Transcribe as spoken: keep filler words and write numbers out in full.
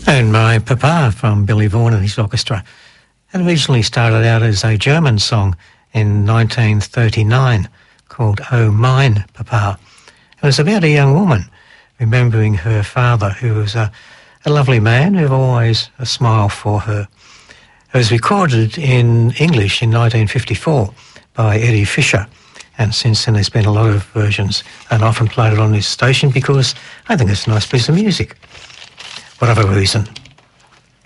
And My Papa from Billy Vaughan and his orchestra. It originally started out as a German song in nineteen thirty-nine called Oh Mine Papa. It was about a young woman remembering her father, who was a, a lovely man who had always a smile for her. It was recorded in English in nineteen fifty-four by Eddie Fisher, and since then there's been a lot of versions, and often played it on this station because I think it's a nice piece of music, whatever reason.